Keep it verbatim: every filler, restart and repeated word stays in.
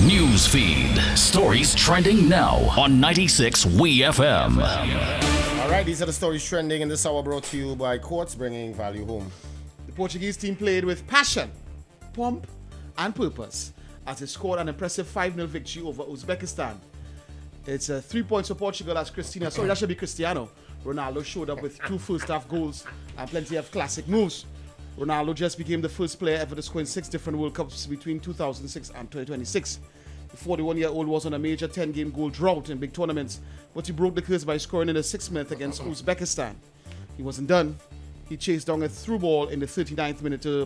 News feed. Stories trending now on ninety-six W E F M. All right, these are the stories trending in this hour, brought to you by Courts, bringing value home. The Portuguese team played with passion, pomp, and purpose as they scored an impressive five nil victory over Uzbekistan. It's uh, three points for Portugal as Cristiano, sorry, that should be Cristiano Ronaldo showed up with two first-half goals and plenty of classic moves. Ronaldo just became the first player ever to score in six different World Cups between two thousand six and twenty twenty-six. The forty-one-year-old was on a major ten-game goal drought in big tournaments, but he broke the curse by scoring in the sixth minute against Uzbekistan. He wasn't done. He chased down a through ball in the thirty-ninth minute to